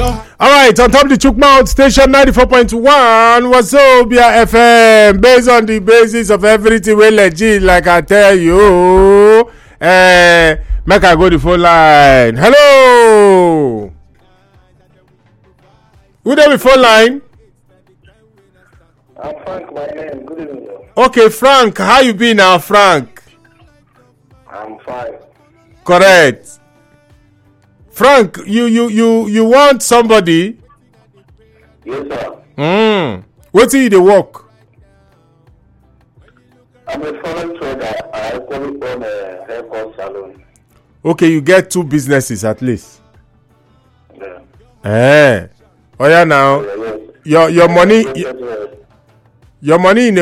All right, on top of the Chukmount station 94.1 Wazobia FM, based on the basis of everything we legit, like I tell you. Make I go the phone line. Hello. Who there the phone line? I'm Frank, my name. Good evening. Okay, Frank, how you be now, Frank? I'm fine. Correct. Frank, you want somebody? Yes, sir. What do you work? I'm a foreign trader. I actually own a haircut salon. Okay, you get 2 businesses at least. Yeah. Oh yeah, now Yes. your money in a